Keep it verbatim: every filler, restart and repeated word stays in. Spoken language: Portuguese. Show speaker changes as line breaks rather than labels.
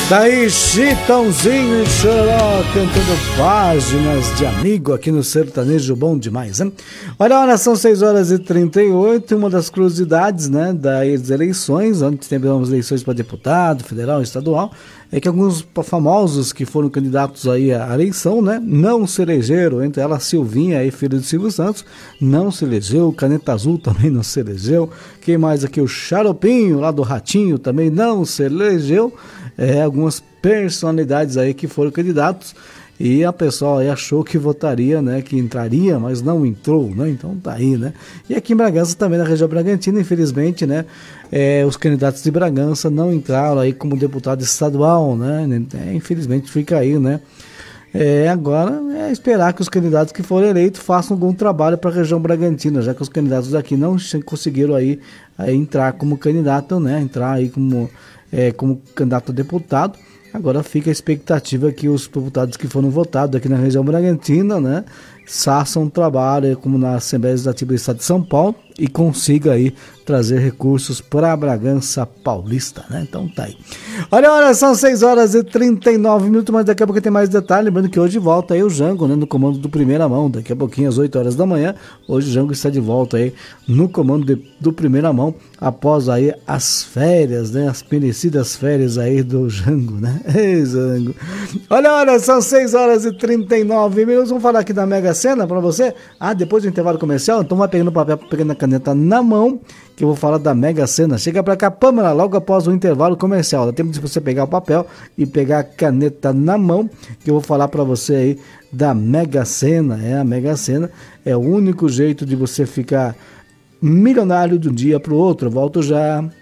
Daí Chitãozinho e Choró cantando Páginas de Amigo aqui no Sertanejo Bom Demais, hein? Olha, olha, são seis horas e trinta e oito, uma das curiosidades, né, das eleições, onde temos eleições para deputado, federal e estadual, é que alguns famosos que foram candidatos aí à eleição, né, não se elegeram, entre elas Silvinha, aí, filho de Silvio Santos, não se elegeu, Caneta Azul também não se elegeu, quem mais aqui? O Xaropinho, lá do Ratinho, também não se elegeu. É, algumas personalidades aí que foram candidatos e a pessoa aí achou que votaria, né, que entraria, mas não entrou, né, então tá aí, né. E aqui em Bragança também, na região Bragantina, infelizmente, né, é, os candidatos de Bragança não entraram aí como deputado estadual, né, é, infelizmente fica aí, né. É, agora é esperar que os candidatos que forem eleitos façam algum trabalho para a região Bragantina, já que os candidatos daqui não conseguiram aí, aí entrar como candidato, né, entrar aí como... É, como candidato a deputado. Agora fica a expectativa que os deputados que foram votados aqui na região Bragantina, né, façam um trabalho como na Assembleia Legislativa do Estado de São Paulo e consiga aí trazer recursos para a Bragança Paulista, né? Então tá aí. Olha, olha, são seis horas e trinta e nove minutos, mas daqui a pouco tem mais detalhe. Lembrando que hoje volta aí o Jango, né, no comando do Primeira Mão. Daqui a pouquinho, às oito horas da manhã, hoje o Jango está de volta aí no comando de, do Primeira Mão, após aí as férias, né, as merecidas férias aí do Jango, né? Ei, Jango. Olha, olha, são seis horas e trinta e nove minutos. Vamos falar aqui da Mega Sena para você. Ah, depois do intervalo comercial, então vai pegando o papel, pegando a caneta na mão, que eu vou falar da Mega Sena. Chega pra cá, Pâmela, logo após o intervalo comercial. Dá tempo de você pegar o papel e pegar a caneta na mão, que eu vou falar pra você aí da Mega Sena. É, a Mega Sena é o único jeito de você ficar milionário de um dia pro outro. Eu volto já.